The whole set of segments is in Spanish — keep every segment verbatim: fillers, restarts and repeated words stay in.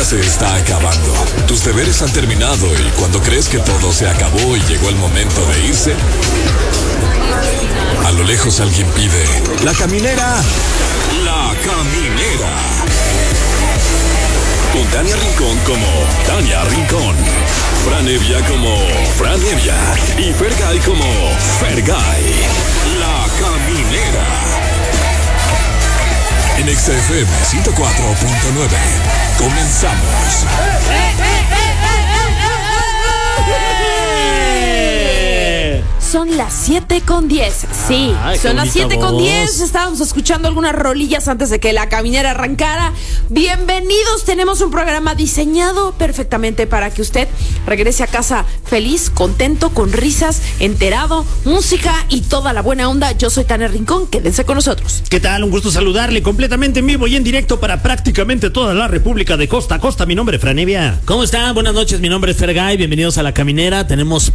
día se está acabando. Tus deberes han terminado y cuando crees que todo se acabó y llegó el momento de irse, a lo lejos alguien pide: ¡La caminera! ¡La caminera! Con Tania Rincón como Tania Rincón, Fran Evia como Fran Evia y Fergay como Fergay. La caminera. En X F M ciento cuatro punto nueve. Comenzamos. Son las siete con diez. Sí, Ay, son las siete con diez. Estábamos escuchando algunas rolillas antes de que la caminera arrancara. Bienvenidos. Tenemos un programa diseñado perfectamente para que usted regrese a casa feliz, contento, con risas, enterado, música y toda la buena onda. Yo soy Tania Rincón. Quédense con nosotros. ¿Qué tal? Un gusto saludarle completamente en vivo y en directo para prácticamente toda la República de costa a costa. Mi nombre es Fran Evia. ¿Cómo están? Buenas noches. Mi nombre es Fergay. Bienvenidos a la caminera. Tenemos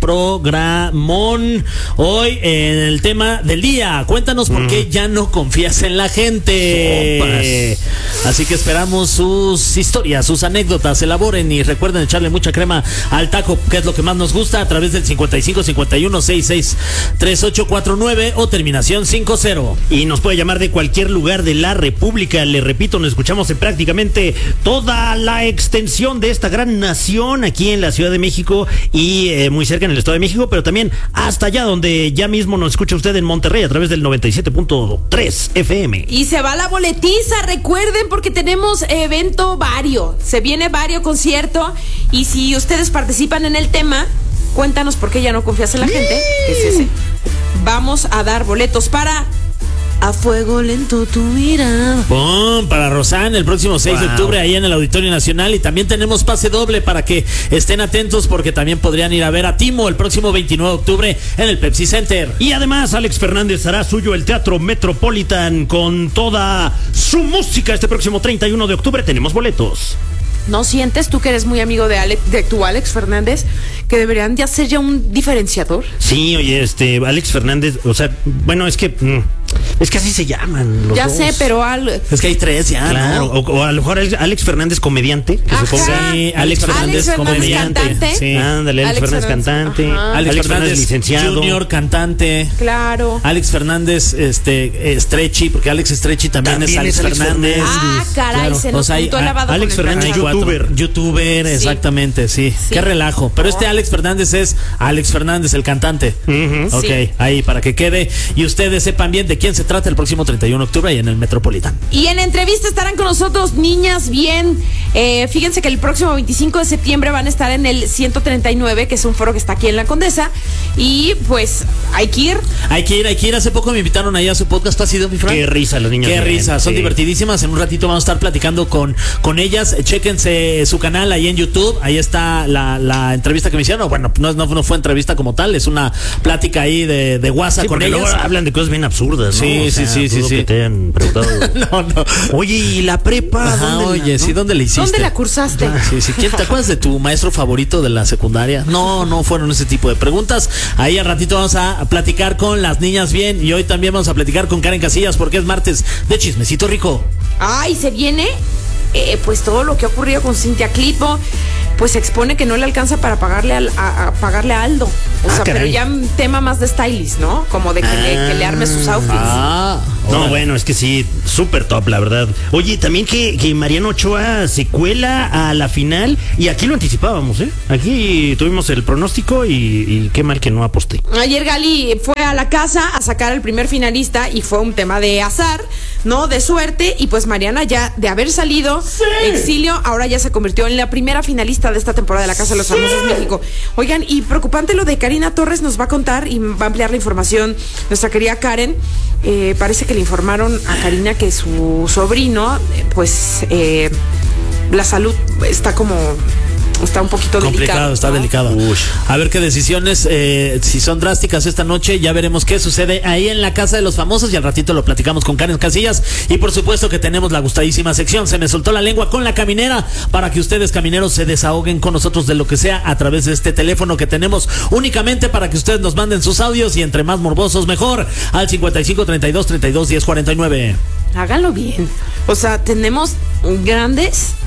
programón. Hoy en el tema del día, cuéntanos por mm. qué ya no confías en la gente. Sopas. Así que esperamos sus historias, sus anécdotas, elaboren y recuerden echarle mucha crema al taco, que es lo que más nos gusta, a través del cincuenta y cinco cincuenta y uno sesenta y seis treinta y ocho cuarenta y nueve o terminación cincuenta. Y nos puede llamar de cualquier lugar de la República. Le repito, nos escuchamos en prácticamente toda la extensión de esta gran nación, aquí en la Ciudad de México y eh, muy cerca en el Estado de México, pero también hasta allá donde ya mismo nos escucha usted en Monterrey a través del noventa y siete punto tres F M. Y se va la boletiza, recuerden, porque tenemos evento vario. Se viene vario concierto y si ustedes participan en el tema, cuéntanos por qué ya no confías en la gente. ¿Qué es ese? Vamos a dar boletos para A Fuego Lento Tu Mirada. ¡Bum! Para Rosanne el próximo seis wow. de octubre ahí en el Auditorio Nacional. Y también tenemos pase doble para que estén atentos porque también podrían ir a ver a Timo el próximo veintinueve de octubre en el Pepsi Center. Y además Alex Fernández hará suyo el Teatro Metropolitan con toda su música este próximo treinta y uno de octubre. Tenemos boletos. ¿No sientes, tú que eres muy amigo de, Alex, de tu Alex Fernández, que deberían de hacer ya un diferenciador? Sí, oye, este, Alex Fernández, o sea, bueno, es que... Mm, es que así se llaman los Ya dos. sé, pero... Al... Es que hay tres ya, claro, ¿no? o, o a lo mejor Alex Fernández comediante. Que Ajá. se ponga, sí, Alex Fernández, Alex comediante. Cantante. Sí. Ándale, Alex, Alex Fernández, Fernández cantante. Alex, Alex Fernández, Fernández licenciado. Junior, cantante. Claro. Alex Fernández, este, Stretchy, porque Alex Stretchy también, también es Alex, es Alex Fernández. Fernández. Ah, caray, claro. Se nos o sea, juntó lavado Alex con el Fernández, youtuber. Youtuber, sí. Exactamente, sí. sí. Qué relajo. Pero oh. este Alex Fernández es Alex Fernández, el cantante. Uh-huh. Ok, sí. Ahí para que quede. Y ustedes sepan bien de quién se trata el próximo treinta y uno de octubre ahí en el Metropolitan. Y en entrevista estarán con nosotros Niñas Bien. Eh, fíjense que el próximo veinticinco de septiembre van a estar en el ciento treinta y nueve, que es un foro que está aquí en La Condesa. Y pues hay que ir. Hay que ir, hay que ir. Hace poco me invitaron ahí a su podcast. ¿Tú has ido, mi Fran? Qué risa, las niñas. Qué bien, risa, son sí. divertidísimas. En un ratito vamos a estar platicando con, con ellas. Chéquense su canal ahí en YouTube. Ahí está la, la entrevista que me hicieron. Bueno, no, no, no fue entrevista como tal, es una plática ahí de, de WhatsApp sí, con ellas. Luego hablan de cosas bien absurdas, ¿no? Sí, o sea, sí, sí, sí, sí. Que te han preguntado. no, no. Oye, ¿y la prepa? Ajá, ¿dónde oye, la, sí, no? ¿dónde la hiciste? ¿Dónde la cursaste? Ah, sí, sí. ¿Quién te acuerdas de tu maestro favorito de la secundaria? No, no fueron ese tipo de preguntas. Ahí al ratito vamos a platicar con las niñas bien y hoy también vamos a platicar con Karen Casillas porque es martes de Chismecito Rico. Ay, se viene eh, pues todo lo que ha ocurrido con Cintia Clitbo. Pues se expone que no le alcanza para pagarle al, a, a pagarle a Aldo. O ah, sea, caray. Pero ya un tema más de stylist, ¿no? Como de que, ah, le, que le arme sus outfits. Ah, no, bueno, es que sí, súper top, la verdad. Oye, también que, que Mariano Ochoa se cuela a la final y aquí lo anticipábamos, ¿eh? Aquí tuvimos el pronóstico y, y qué mal que no aposté. Ayer Gali fue a la casa a sacar al primer finalista y fue un tema de azar, ¿no? De suerte y pues Mariana ya de haber salido sí. exilio, ahora ya se convirtió en la primera finalista de esta temporada de la Casa de los sí. Famosos México. Oigan, y preocupante lo de Karina Torres, nos va a contar y va a ampliar la información nuestra querida Karen. Eh, parece que le informaron a Karina que su sobrino, eh, pues eh, la salud está como está un poquito complicado, delicado, está ¿no? delicado. Uy. A ver qué decisiones, eh, si son drásticas esta noche, ya veremos qué sucede ahí en la Casa de los Famosos y al ratito lo platicamos con Karen Casillas y por supuesto que tenemos la gustadísima sección Se me soltó la lengua con la caminera para que ustedes camineros se desahoguen con nosotros de lo que sea a través de este teléfono que tenemos únicamente para que ustedes nos manden sus audios y entre más morbosos mejor al cincuenta y cinco treinta y dos treinta y dos diez cuarenta y nueve. Háganlo bien. O sea, tenemos grandes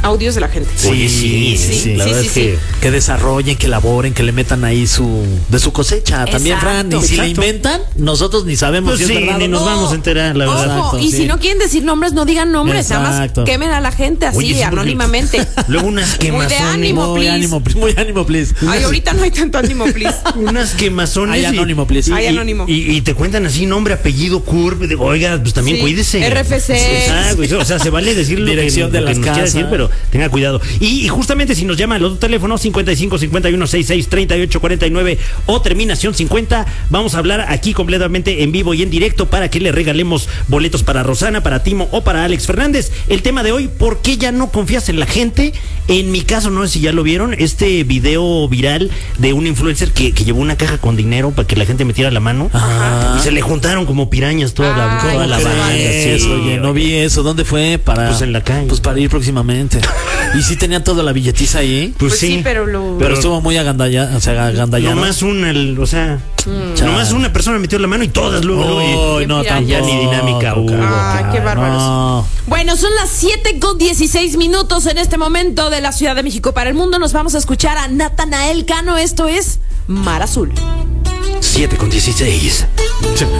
audios de la gente. Sí, Oye, sí, sí, sí, la sí, verdad sí, es que... Que desarrollen, que elaboren, que le metan ahí su de su cosecha. También, Fran. Y si Exacto. le inventan, nosotros ni sabemos Pues si sí, es verdad ni o nos no. vamos a enterar, la verdad. Ojo, Exacto, y sí. si no quieren decir nombres, no digan nombres, nada más Exacto. quemen a la gente así, Oye, sí, porque- anónimamente. Luego unas Muy de quemazones. ánimo, Muy please. ánimo, please, muy ánimo, please. Ay, ahorita no hay tanto ánimo, please. Unas quemazones. Ay, y- anónimo, please. y- Ay, y- anónimo. Y, y te cuentan así nombre, apellido, curve. Digo, oiga, pues también Sí, cuídese. R F C. Ah, güey, o sea, se vale decir lo Dirección que, de lo que las nos quiera casas. decir, pero tenga cuidado. Y, y justamente si nos llama al otro teléfono, cincuenta y cinco, cincuenta y uno, sesenta y seis, treinta y ocho, cuarenta y nueve o terminación cincuenta, vamos a hablar aquí completamente en vivo y en directo para que le regalemos boletos para Rosana, para Timo o para Alex Fernández. El tema de hoy, ¿por qué ya no confías en la gente? En mi caso, no sé si ya lo vieron, este video viral de un influencer que, que llevó una caja con dinero para que la gente metiera la mano. Ajá. Y se le juntaron como pirañas toda la, Ay, toda la qué banda. vale. Eso, oye, no vi eso. ¿Dónde fue? Para, Pues en la calle. Pues para ir próximamente. ¿Y si tenía toda la billetiza ahí? Pues, Pues sí, pero lo- Pero estuvo muy agandallado, o sea, agandallado. Nomás una, el- o sea, Chale. nomás una persona metió la mano y todas luego. luego, y- Ay, no, Qué tampoco. ya ni dinámica hubo. Ay, qué bárbaros. No. Bueno, son las siete con dieciséis minutos en este momento de la Ciudad de México para el mundo. Nos vamos a escuchar a Natanael Cano. Esto es Mar Azul. siete con dieciséis.